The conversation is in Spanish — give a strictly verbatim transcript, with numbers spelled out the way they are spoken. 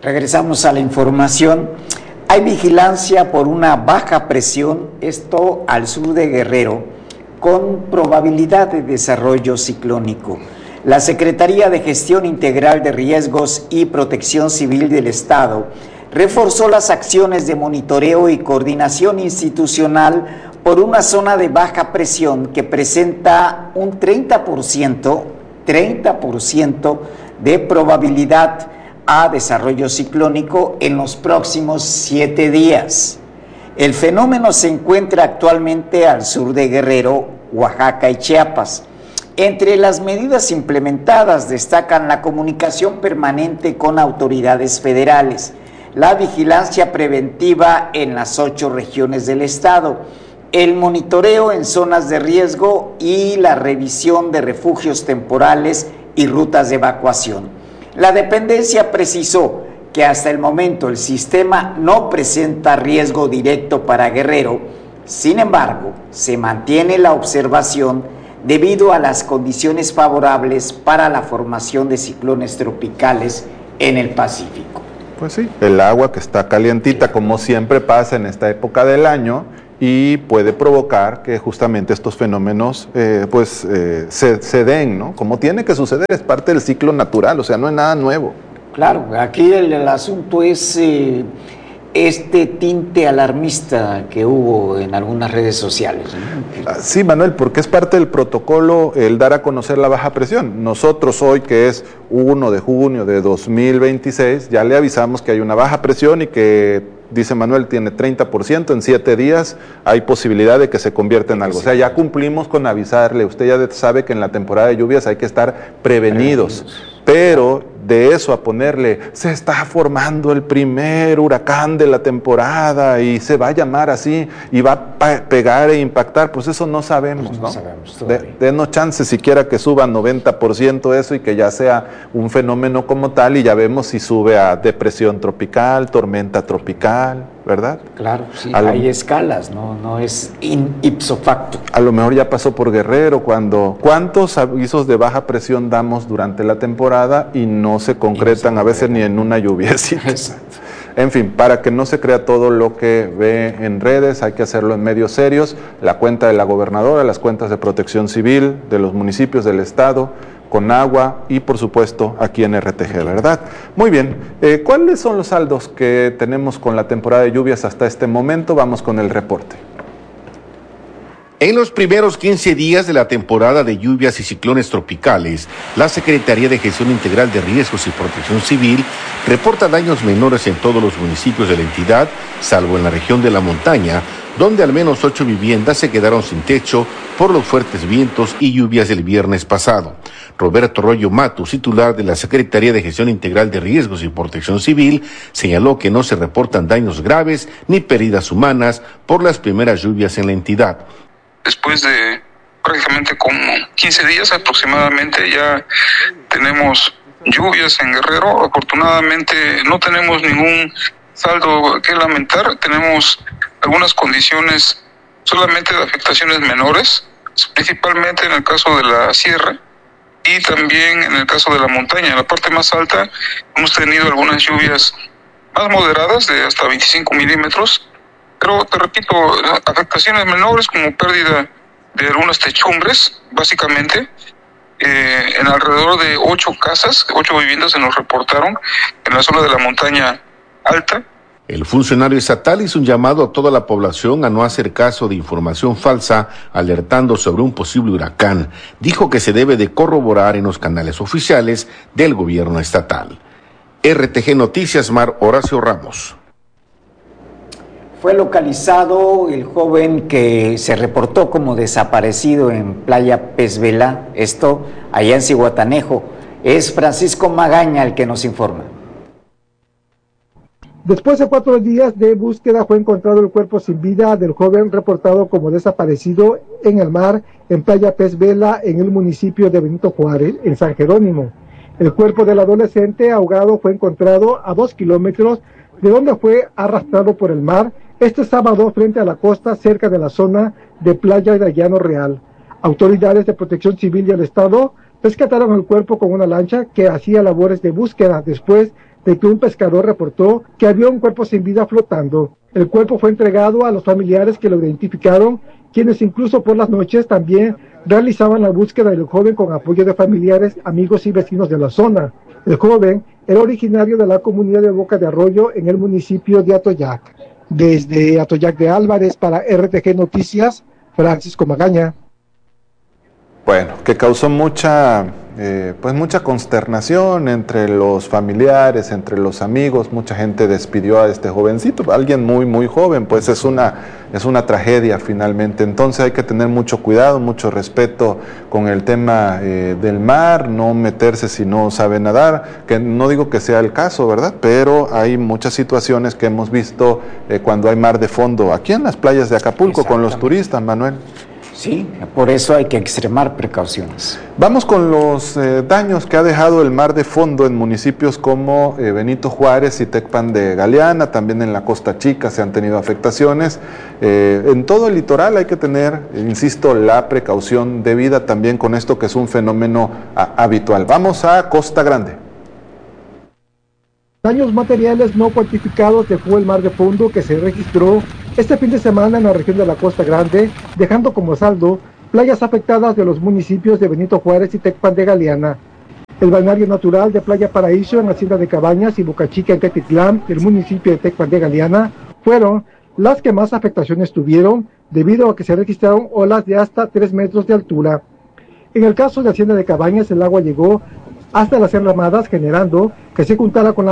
Regresamos a la información. Hay vigilancia por una baja presión, esto al sur de Guerrero, con probabilidad de desarrollo ciclónico. La Secretaría de Gestión Integral de Riesgos y Protección Civil del Estado reforzó las acciones de monitoreo y coordinación institucional por una zona de baja presión que presenta un treinta por ciento, treinta por ciento de probabilidad a desarrollo ciclónico en los próximos siete días. El fenómeno se encuentra actualmente al sur de Guerrero, Oaxaca y Chiapas. Entre las medidas implementadas destacan la comunicación permanente con autoridades federales, la vigilancia preventiva en las ocho regiones del estado, el monitoreo en zonas de riesgo y la revisión de refugios temporales y rutas de evacuación. La dependencia precisó que hasta el momento el sistema no presenta riesgo directo para Guerrero. Sin embargo, se mantiene la observación debido a las condiciones favorables para la formación de ciclones tropicales en el Pacífico. Pues sí, el agua que está calientita, como siempre pasa en esta época del año, y puede provocar que justamente estos fenómenos eh, pues eh, se, se den, ¿no? Como tiene que suceder, es parte del ciclo natural, o sea, no es nada nuevo. Claro, aquí el, el asunto es eh, este tinte alarmista que hubo en algunas redes sociales, ¿no? Sí, Manuel, porque es parte del protocolo el dar a conocer la baja presión. Nosotros hoy, que es primero de junio de dos mil veintiséis, ya le avisamos que hay una baja presión y que, dice Manuel, tiene treinta por ciento, en siete días hay posibilidad de que se convierta en algo. O sea, ya cumplimos con avisarle. Usted ya sabe que en la temporada de lluvias hay que estar prevenidos. prevenidos. Pero de eso a ponerle, se está formando el primer huracán de la temporada y se va a llamar así y va a pegar e impactar, pues eso no sabemos, pues no, ¿no? sabemos de, denos chance siquiera que suba noventa por ciento eso y que ya sea un fenómeno como tal y ya vemos si sube a depresión tropical, tormenta tropical, ¿verdad? Claro, sí, lo, hay escalas, no, no es in, ipso facto. A lo mejor ya pasó por Guerrero cuando, ¿cuántos avisos de baja presión damos durante la temporada y no se concretan no se a veces concreta. Ni en una lluviecita? Exacto. En fin, para que no se crea todo lo que ve en redes, hay que hacerlo en medios serios, la cuenta de la gobernadora, las cuentas de Protección Civil, de los municipios del estado, con agua y por supuesto aquí en R T G, ¿verdad? Muy bien, eh, ¿cuáles son los saldos que tenemos con la temporada de lluvias hasta este momento? Vamos con el reporte. En los primeros quince días de la temporada de lluvias y ciclones tropicales, la Secretaría de Gestión Integral de Riesgos y Protección Civil reporta daños menores en todos los municipios de la entidad, salvo en la región de la montaña, donde al menos ocho viviendas se quedaron sin techo por los fuertes vientos y lluvias del viernes pasado. Roberto Royo Matus, titular de la Secretaría de Gestión Integral de Riesgos y Protección Civil, señaló que no se reportan daños graves ni pérdidas humanas por las primeras lluvias en la entidad. Después de prácticamente como quince días aproximadamente ya tenemos lluvias en Guerrero. Afortunadamente no tenemos ningún saldo que lamentar, tenemos algunas condiciones solamente de afectaciones menores, principalmente en el caso de la sierra y también en el caso de la montaña. En la parte más alta hemos tenido algunas lluvias más moderadas de hasta veinticinco milímetros, pero te repito, afectaciones menores como pérdida de algunas techumbres, básicamente, eh, en alrededor de ocho casas, ocho viviendas se nos reportaron en la zona de la montaña alta. El funcionario estatal hizo un llamado a toda la población a no hacer caso de información falsa, alertando sobre un posible huracán. Dijo que se debe de corroborar en los canales oficiales del gobierno estatal. R T G Noticias, Mar Horacio Ramos. Fue localizado el joven que se reportó como desaparecido en Playa Pez Vela, esto allá en Zihuatanejo. Es Francisco Magaña el que nos informa. Después de cuatro días de búsqueda fue encontrado el cuerpo sin vida del joven reportado como desaparecido en el mar en Playa Pez Vela, en el municipio de Benito Juárez, en San Jerónimo. El cuerpo del adolescente ahogado fue encontrado a dos kilómetros de donde fue arrastrado por el mar este sábado frente a la costa, cerca de la zona de Playa de Llano Real. Autoridades de Protección Civil y el Estado rescataron el cuerpo con una lancha que hacía labores de búsqueda después de que un pescador reportó que había un cuerpo sin vida flotando. El cuerpo fue entregado a los familiares que lo identificaron, quienes incluso por las noches también realizaban la búsqueda del joven con apoyo de familiares, amigos y vecinos de la zona. El joven era originario de la comunidad de Boca de Arroyo en el municipio de Atoyac. Desde Atoyac de Álvarez para R T G Noticias, Francisco Magaña. Bueno, que causó mucha, eh, pues mucha consternación entre los familiares, entre los amigos. Mucha gente despidió a este jovencito, alguien muy, muy joven, pues es una, es una tragedia finalmente. Entonces hay que tener mucho cuidado, mucho respeto con el tema eh, del mar, no meterse si no sabe nadar, que no digo que sea el caso, ¿verdad? Pero hay muchas situaciones que hemos visto eh, cuando hay mar de fondo, aquí en las playas de Acapulco, con los turistas, Manuel. Sí, por eso hay que extremar precauciones. Vamos con los eh, daños que ha dejado el mar de fondo en municipios como eh, Benito Juárez y Tecpan de Galeana, también en la Costa Chica se han tenido afectaciones. Eh, en todo el litoral hay que tener, insisto, la precaución debida también con esto que es un fenómeno a, habitual. Vamos a Costa Grande. Daños materiales no cuantificados dejó el mar de fondo que se registró este fin de semana en la región de la Costa Grande, dejando como saldo playas afectadas de los municipios de Benito Juárez y Tecpan de Galeana. El balneario natural de Playa Paraíso en Hacienda de Cabañas y Boca Chica en Tetitlán, del municipio de Tecpan de Galeana, fueron las que más afectaciones tuvieron debido a que se registraron olas de hasta tres metros de altura. En el caso de Hacienda de Cabañas, el agua llegó hasta las enramadas, generando que se juntara con la